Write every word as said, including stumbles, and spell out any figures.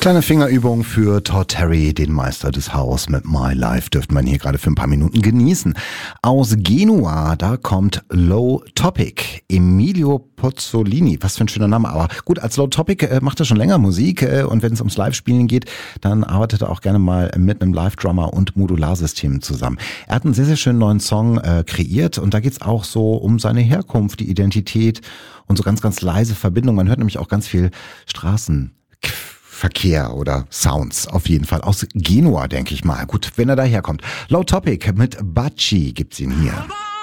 Kleine Fingerübung für Todd Terry, den Meister des House mit My Life, dürfte man hier gerade für ein paar Minuten genießen. Aus Genua, da kommt Low Topic, Emilio Pozzolini, was für ein schöner Name, aber gut, als Low Topic äh, macht er schon länger Musik äh, und wenn es ums Live-Spielen geht, dann arbeitet er auch gerne mal mit einem Live-Drummer und Modularsystem zusammen. Er hat einen sehr, sehr schönen neuen Song äh, kreiert und da geht's auch so um seine Herkunft, die Identität und so ganz, ganz leise Verbindungen. Man hört nämlich auch ganz viel Straßen. Verkehr oder Sounds auf jeden Fall. Aus Genua, denke ich mal. Gut, wenn er daherkommt. Low Topic mit Bacci gibt's ihn hier.